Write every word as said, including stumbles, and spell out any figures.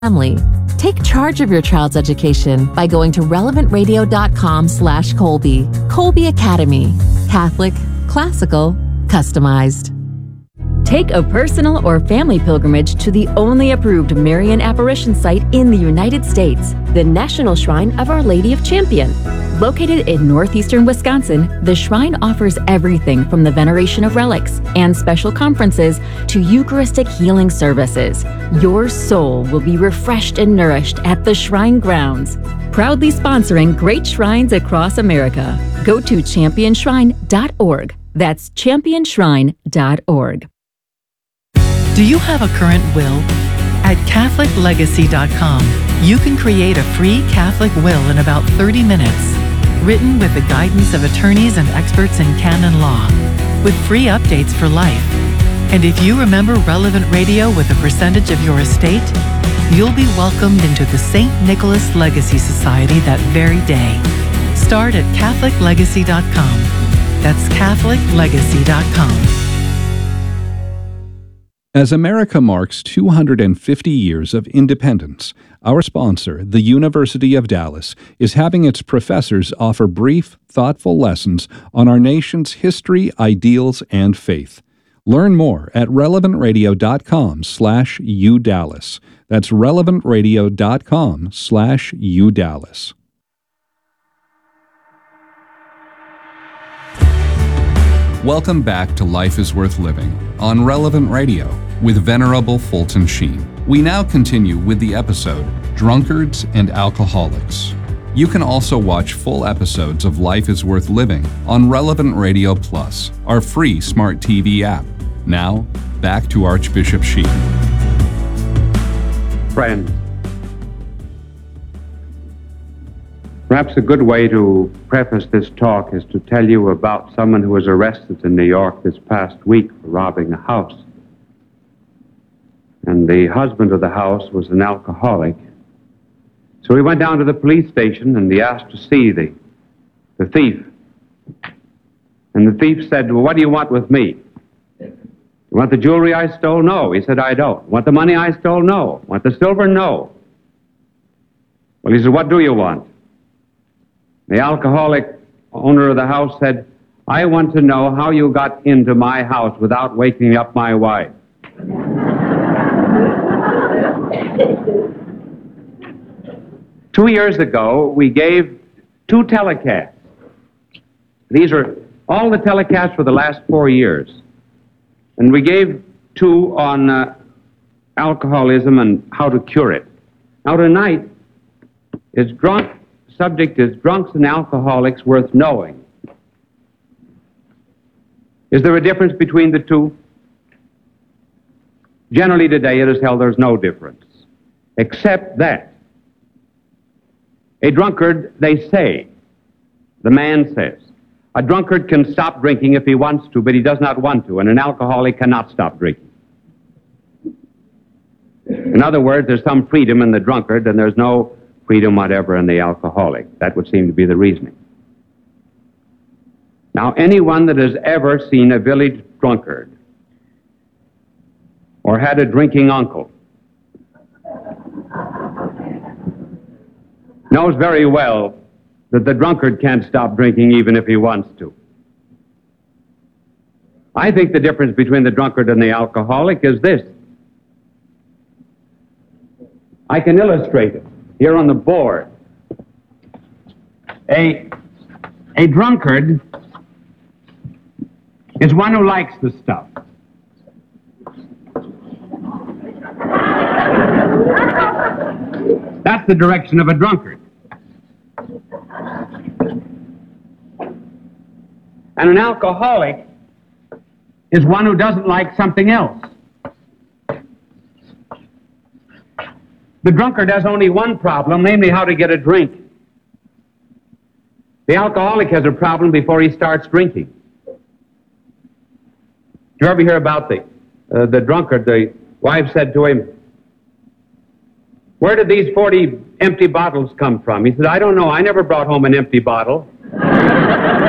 family. Take charge of your child's education by going to relevant radio dot com slash Colby. Colby Academy. Catholic, classical, customized. Take a personal or family pilgrimage to the only approved Marian apparition site in the United States, the National Shrine of Our Lady of Champion. Located in northeastern Wisconsin, the shrine offers everything from the veneration of relics and special conferences to Eucharistic healing services. Your soul will be refreshed and nourished at the shrine grounds. Proudly sponsoring great shrines across America. Go to champion shrine dot org. That's champion shrine dot org. Do you have a current will? At Catholic Legacy dot com, you can create a free Catholic will in about thirty minutes, written with the guidance of attorneys and experts in canon law, with free updates for life. And if you remember relevant radio with a percentage of your estate, you'll be welcomed into the Saint Nicholas Legacy Society that very day. Start at Catholic Legacy dot com. That's Catholic Legacy dot com. As America marks two hundred fifty years of independence, our sponsor, the University of Dallas, is having its professors offer brief, thoughtful lessons on our nation's history, ideals, and faith. Learn more at relevant radio dot com slash U Dallas. That's relevant radio dot com slash U Dallas. Welcome back to Life is Worth Living on Relevant Radio with Venerable Fulton Sheen. We now continue with the episode, Drunkards and Alcoholics. You can also watch full episodes of Life is Worth Living on Relevant Radio Plus, our free smart T V app. Now, back to Archbishop Sheen. Friends, perhaps a good way to preface this talk is to tell you about someone who was arrested in New York this past week for robbing a house. And the husband of the house was an alcoholic. So we went down to the police station and he asked to see the, the thief. And the thief said, well, what do you want with me? You want the jewelry I stole? No. He said, I don't. Want the money I stole? No. Want the silver? No. Well, he said, what do you want? The alcoholic owner of the house said, I want to know how you got into my house without waking up my wife. Two years ago, we gave two telecasts. These are all the telecasts for the last four years. And we gave two on uh, alcoholism and how to cure it. Now tonight, is drunk, subject is drunks and alcoholics worth knowing. Is there a difference between the two? Generally today it is held there's no difference, except that a drunkard, they say, the man says, a drunkard can stop drinking if he wants to, but he does not want to, and an alcoholic cannot stop drinking. In other words, there's some freedom in the drunkard, and there's no freedom whatever in the alcoholic. That would seem to be the reasoning. Now, anyone that has ever seen a village drunkard or had a drinking uncle knows very well that the drunkard can't stop drinking even if he wants to. I think the difference between the drunkard and the alcoholic is this. I can illustrate it here on the board. A, a drunkard is one who likes the stuff. That's the direction of a drunkard. And an alcoholic is one who doesn't like something else. The drunkard has only one problem, namely how to get a drink. The alcoholic has a problem before he starts drinking. Do you ever hear about the, uh, the drunkard? The wife said to him, where did these forty empty bottles come from? He said, I don't know. I never brought home an empty bottle.